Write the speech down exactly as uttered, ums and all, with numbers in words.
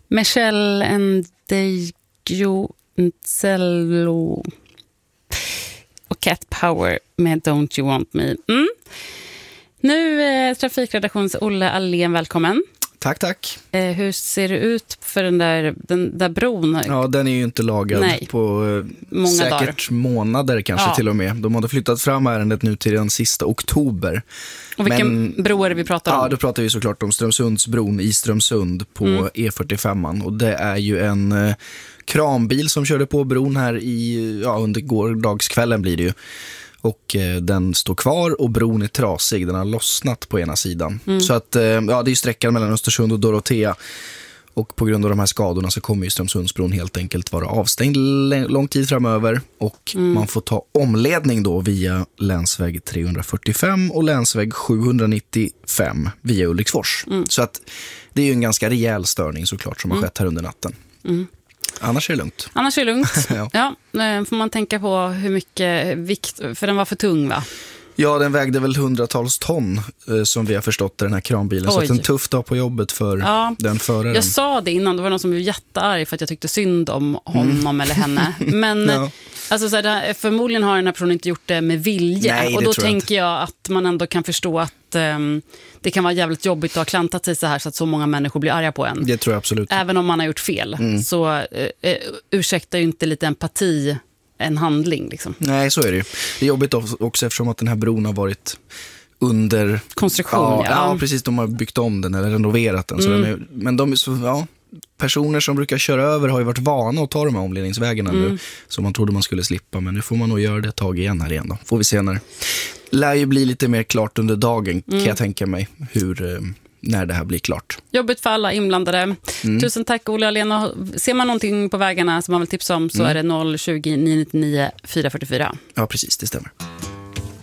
Michelle Ndegeocello och Cat Power med Don't You Want Me. Mm. Nu eh, trafikredaktions Olle Allén, välkommen. Tack, tack. Eh, hur ser det ut för den där, den där bron? Ja, den är ju inte lagad Nej. på eh, Många säkert dagar. månader kanske ja. till och med. De hade flyttat fram ärendet nu till den sista oktober. Och vilken Men, bro är det vi pratar om? Ja, då pratar vi såklart om Strömsundsbron i Strömsund på mm. E fyrtiofem. Och det är ju en eh, kranbil som körde på bron här i, ja, under gårdagskvällen blir det ju. Och eh, den står kvar och bron är trasig. Den har lossnat på ena sidan. Mm. Så att, eh, ja, det är ju sträckan mellan Östersund och Dorotea. Och på grund av de här skadorna så kommer ju Strömsundsbron helt enkelt vara avstängd l- lång tid framöver. Och mm. man får ta omledning då via länsväg trehundrafyrtiofem och länsväg sjuhundranittiofem via Ulriksfors. Mm. Så att det är ju en ganska rejäl störning såklart som har skett här under natten. Mm. Annars är det lugnt. Annars är det lugnt. ja. ja, får man tänka på hur mycket vikt, för den var för tung va? Ja, den vägde väl hundratals ton eh, som vi har förstått den här kranbilen. Oj. Så att en tuff dag på jobbet för ja. den föraren. Jag sa det innan, det var någon som blev jättearg för att jag tyckte synd om honom mm. eller henne. Men ja. alltså, så här, förmodligen har den här personen inte gjort det med vilja. Nej, och då tänker jag, tänker jag att man ändå kan förstå att um, det kan vara jävligt jobbigt att ha klantat sig så här så att så många människor blir arga på en. Det tror jag absolut. Även om man har gjort fel. Mm. Så uh, uh, ursäktar ju inte lite empati en handling liksom. Nej, så är det ju. Det är jobbigt också eftersom att den här bron har varit under konstruktion. Ja, ja. ja precis. De har byggt om den eller renoverat den. Mm. Så de är, men de så, ja, personer som brukar köra över har ju varit vana att ta de här omledningsvägarna mm. nu. Som man trodde man skulle slippa. Men nu får man nog göra det ett tag igen här igen då. Får vi se när. Lär ju bli lite mer klart under dagen mm. kan jag tänka mig hur... när det här blir klart. Jobbigt för alla inblandade. Mm. Tusen tack Olle Allén. Ser man någonting på vägarna som man vill tipsa om så mm. är det noll tjugo, nio nittionio, fyra fyrtiofyra. Ja, precis, det stämmer.